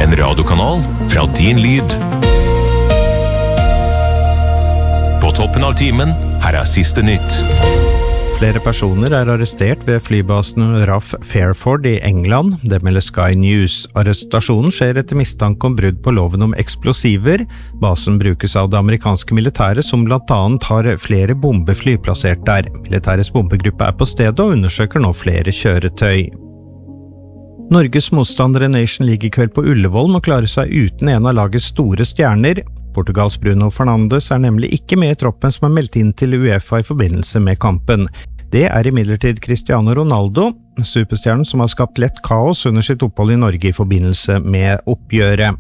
en radiokanal fra din lyd. På toppen av timen, her siste nytt. Flere personer arrestert ved flybasen RAF Fairford i England, det melder Sky News. Arrestasjonen skjer etter mistanke om brudd på loven om eksplosiver. Basen brukes av det amerikanske militæret, som blant annet har flere bombefly plassert der. Militærets bombegruppe på stedet og undersøker nå flere kjøretøy. Norges motstandere Nation League i kveld på Ullevål må klare seg uten en av lagets store stjerner. Portugals Bruno Fernandes nemlig ikke med i troppen som meldt inn til UEFA i forbindelse med kampen. Det imidlertid Cristiano Ronaldo, superstjernen som har skapt lett kaos under sitt opphold i Norge i forbindelse med oppgjøret.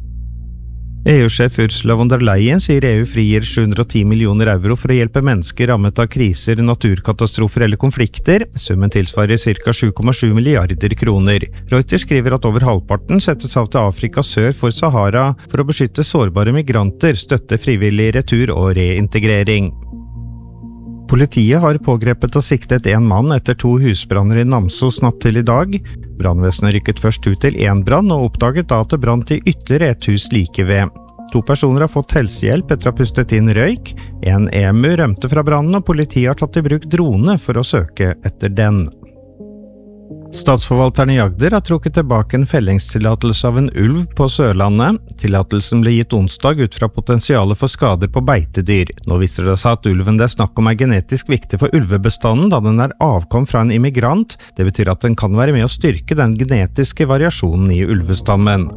EU-sjef Ursula von der Leyen sier EU frigir 710 millioner euro for å hjelpe mennesker rammet av kriser, naturkatastrofer eller konflikter. Summen tilsvarer ca. 7,7 milliarder kroner. Reuters skriver at over halvparten settes av til Afrika sør for Sahara for å beskytte sårbare migranter, støtte frivillig retur og reintegrering. Politiet har pågrepet og siktet en mann etter 2 husbranner i Namsos natt til i dag. Brannvesenet rykket først ut til en brann og oppdaget da at det brant i ytterligere et hus like ved. 2 personer har fått helsehjelp etter å ha pustet inn røyk. En emu rømte fra brannen, og politiet har tatt i bruk drone for å søke etter den. Statsforvalteren i Agder har trukket tilbake en fellingstillatelse av en ulv på Sørlandet. Tillatelsen ble gitt onsdag ut fra potensialet for skader på beitedyr. Nå viser det seg at ulven det snakk om genetisk viktig for ulvebestanden, da den avkom fra en immigrant. Det betyr at den kan være med å styrke den genetiske variasjonen i ulvestammen.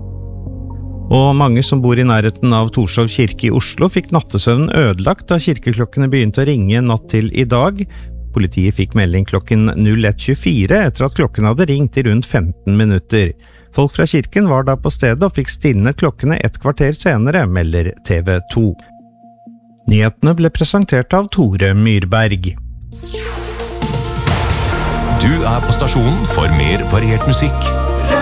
Og mange som bor i nærheten av Torshov kirke i Oslo fikk nattesøvnen ødelagt da kirkeklokkene begynte å ringe natt til i dag. Politiet fikk melding klokken 01:24 etter at klokken hadde ringt i rundt 15 minutter. Folk fra kirken var da på stedet og fikk stilnet klokkene et kvarter senere, melder TV 2. Nyhetene ble presentert av Tore Myrberg. Du på stasjonen for mer variert musikk.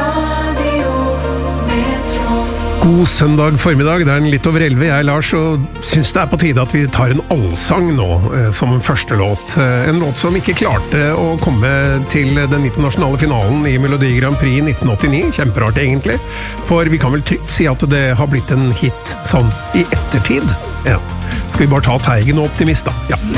God søndag formiddag, det den litt over 11. Jeg Lars, og synes det på tide at vi tar en allsang nå, som en første låt. En låt som ikke klarte å komme til den internasjonale finalen i Melodi Grand Prix 1989. Kjemperart egentlig, for vi kan vel trygt si at det har blitt en hit sånn i ettertid. Ja. Skal vi bare ta Teigen og Optimist da? Ja.